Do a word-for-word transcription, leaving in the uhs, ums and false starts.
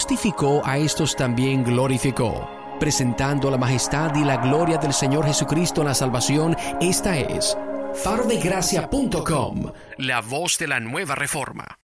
justificó, a estos también glorificó. Presentando la majestad y la gloria del Señor Jesucristo en la salvación, esta es faro de gracia punto com, la voz de la nueva reforma.